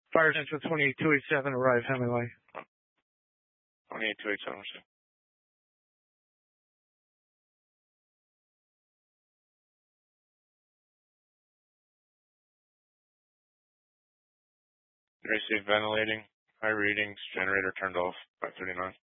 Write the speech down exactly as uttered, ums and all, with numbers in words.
Fire Central twenty-eight two eighty-seven, arrive Hemingway. twenty-eight two eighty-seven, Receive ventilating, high readings, generator turned off, five thirty-nine.